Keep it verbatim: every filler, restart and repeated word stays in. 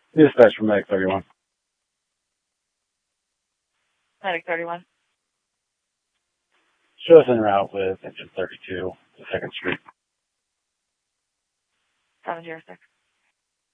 Dispatch from Medic thirty-one. Medic thirty-one. Show us en route with engine thirty-two to second Street. seven zero six.